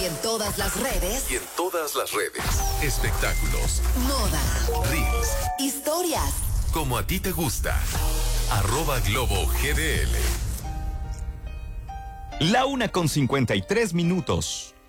Y en todas las redes. Espectáculos, Moda. reels, Historias. como a ti te gusta. @Globo GDL. La 1:53.